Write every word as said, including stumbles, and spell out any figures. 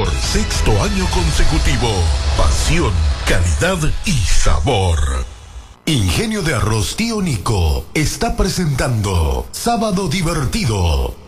Por sexto año consecutivo. Pasión, calidad y sabor. Ingenio de Arroz Tío Nico está presentando Sábado Divertido.